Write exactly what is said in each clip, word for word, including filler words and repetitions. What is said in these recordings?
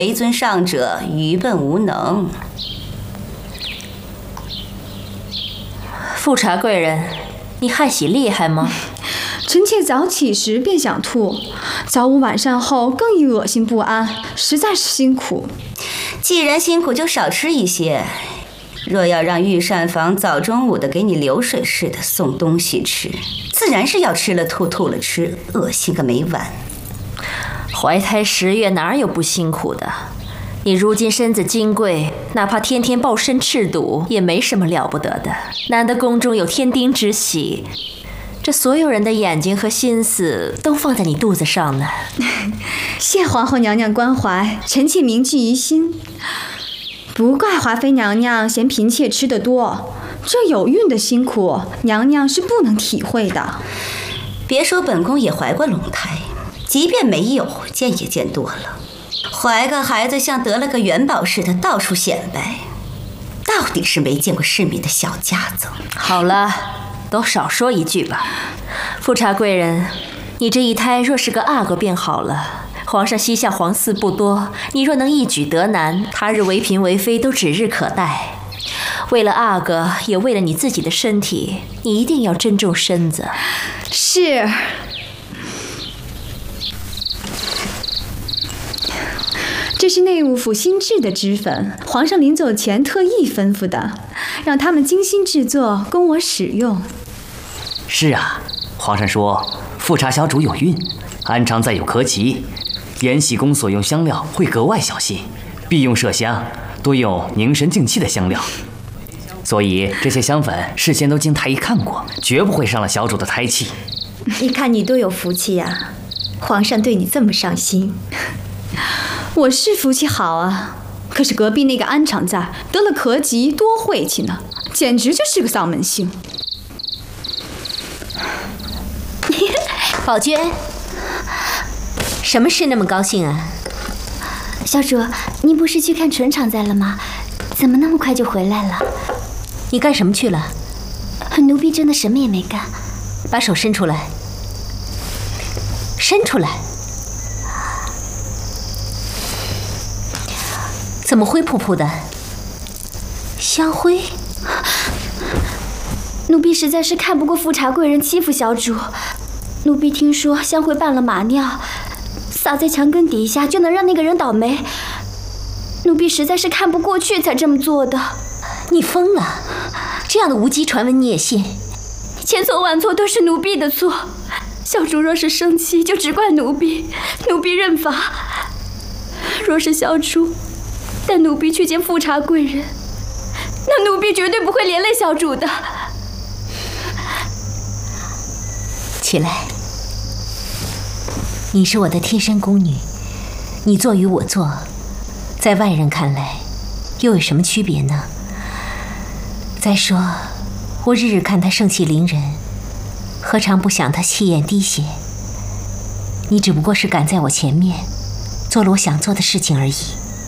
为尊上者愚笨无能。 富察贵人，你害喜厉害吗？ 臣妾早起时便想吐，早午晚膳后更易恶心不安，实在是辛苦。 既然辛苦，就少吃一些。若要让御膳房早中午的给你流水似的送东西吃，自然是要吃了吐，吐了吃，恶心个没完。 怀胎十月哪有不辛苦的？你如今身子金贵，哪怕天天抱身赤肚，也没什么了不得的。难得宫中有天丁之喜，这所有人的眼睛和心思都放在你肚子上呢。 谢皇后娘娘关怀，臣妾铭记于心。不怪华妃娘娘嫌嫔妾吃得多，这有孕的辛苦，娘娘是不能体会的。 别说本宫也怀过龙胎，即便没有，见也见多了。怀个孩子像得了个元宝似的到处显摆，到底是没见过世面的小家子。 好了，都少说一句吧。富察贵人，你这一胎若是个阿哥便好了。皇上膝下皇嗣不多，你若能一举得男，他日为嫔为妃都指日可待。为了阿哥，也为了你自己的身体，你一定要珍重身子。 是。这是内务府新制的脂粉，皇上临走前特意吩咐的，让他们精心制作，供我使用。 是啊，皇上说富察小主有孕，安常再有咳疾，延禧宫所用香料会格外小心，必用麝香，多用凝神静气的香料。所以这些香粉事先都经太医看过，绝不会伤了小主的胎气。 你看你多有福气呀，皇上对你这么上心。 我是福气好啊，可是隔壁那个安常在得了咳疾，多晦气呢，简直就是个丧门星。 宝娟，什么事那么高兴啊？ 小主，您不是去看纯常在了吗？怎么那么快就回来了？ 你干什么去了？ 奴婢真的什么也没干。 把手伸出来，伸出来。怎么灰扑扑的？香灰？ 奴婢实在是看不过富察贵人欺负小主。奴婢听说香灰拌了马尿，撒在墙根底下就能让那个人倒霉。奴婢实在是看不过去才这么做的。 你疯了？这样的无稽传闻你也信？ 千错万错都是奴婢的错。小主若是生气，就只怪奴婢，奴婢认罚。若是小主带奴婢去见富察贵人，那奴婢绝对不会连累小主的。 起来，你是我的贴身宫女，你做与我做，在外人看来又有什么区别呢？再说我日日看她盛气凌人，何尝不想她气焰滴血？你只不过是赶在我前面，做了我想做的事情而已。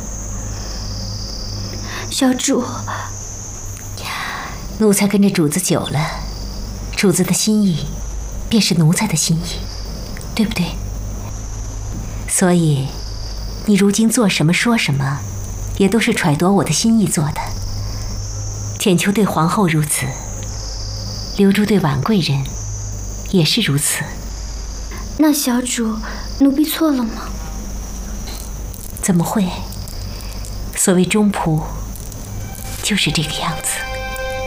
小主， 奴才跟着主子久了，主子的心意便是奴才的心意，对不对？所以你如今做什么说什么，也都是揣度我的心意做的。浅秋对皇后如此，流珠对婉贵人也是如此。 那小主，奴婢错了吗？ 怎么会？所谓忠仆就是这个样子。